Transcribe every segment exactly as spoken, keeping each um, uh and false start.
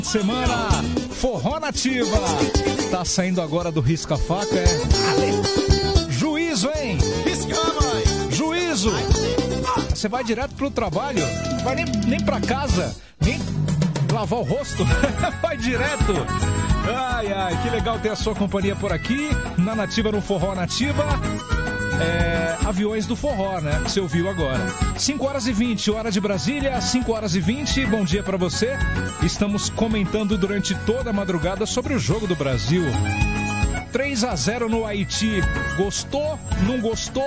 Semana Forró Nativa. Tá saindo agora do risca-faca, é? Juízo, hein? Juízo. Você vai direto pro trabalho, não vai nem, nem pra casa, nem lavar o rosto, vai direto. Ai, ai, que legal ter a sua companhia por aqui, na Nativa, no Forró Nativa. É, aviões do forró, né? Que você ouviu agora. cinco horas e vinte, hora de Brasília, cinco horas e vinte, bom dia pra você. Estamos comentando durante toda a madrugada sobre o jogo do Brasil. três a zero no Haiti. Gostou? Não gostou?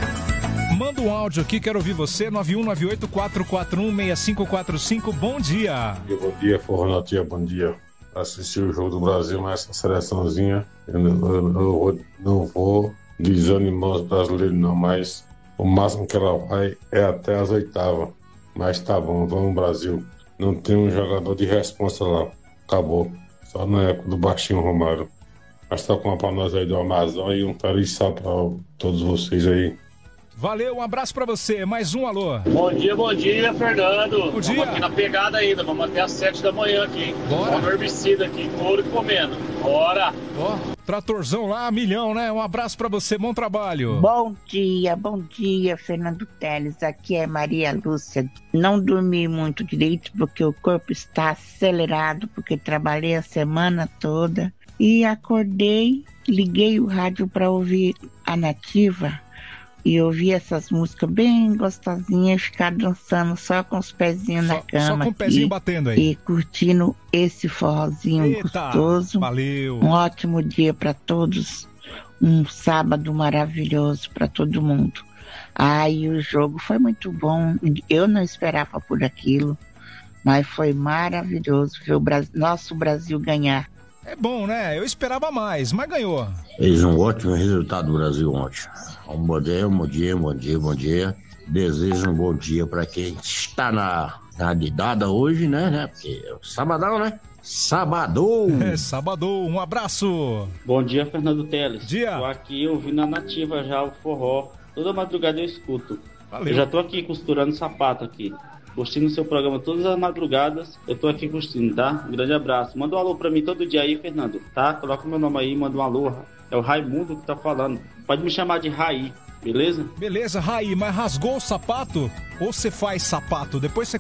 Manda um áudio aqui, quero ouvir você. nove um nove oito quatro quatro um seis cinco quatro cinco, bom dia. Bom dia, Forró Nativa, bom dia. Assistir o jogo do Brasil, mas essa seleçãozinha, eu não, eu não, não vou desanimar os brasileiros não, mas o máximo que ela vai é até as oitavas. Mas tá bom, vamos Brasil. Não tem um jogador de responsa lá, acabou. Só na época do Baixinho Romário. Mas tá com uma pra nós aí do Amazon e um feliz sábado pra todos vocês aí. Valeu, um abraço pra você, mais um alô. Bom dia, bom dia, Fernando. Bom dia. Vamos aqui na pegada ainda, vamos até às sete da manhã aqui, hein? Bora. Vamos herbicida aqui, couro e comendo. Bora. Ó, tratorzão lá, milhão, né? Um abraço pra você, bom trabalho. Bom dia, bom dia, Fernando Teles. Aqui é Maria Lúcia. Não dormi muito direito porque o corpo está acelerado, porque trabalhei a semana toda. E acordei, liguei o rádio para ouvir a Nativa. E ouvir essas músicas bem gostosinhas, ficar dançando só com os pezinhos Só, na cama. só com o pezinho aqui, batendo aí. E curtindo esse forrozinho Eita, gostoso. valeu. Um ótimo dia para todos. Um sábado maravilhoso para todo mundo. Ah, e o jogo foi muito bom. Eu não esperava por aquilo, mas foi maravilhoso ver o Brasil, nosso Brasil ganhar. É bom, né? Eu esperava mais, mas ganhou. Fez um ótimo resultado do Brasil ontem. Um bom dia, bom dia, bom dia, bom dia. Desejo um bom dia para quem está na candidata hoje, né? né? Porque é sabadão, né? Sabadão! É, sabadão, um abraço! Bom dia, Fernando Teles. Dia! Tô aqui ouvindo a Nativa já, o forró. Toda madrugada eu escuto. Valeu. Eu já tô aqui costurando sapato aqui. Curtindo o seu programa todas as madrugadas. Eu tô aqui curtindo, tá? Um grande abraço. Manda um alô pra mim todo dia aí, Fernando, tá? Coloca o meu nome aí, manda um alô. É o Raimundo que tá falando. Pode me chamar de Raí, beleza? Beleza, Raí, mas rasgou o sapato? Ou você faz sapato? Depois você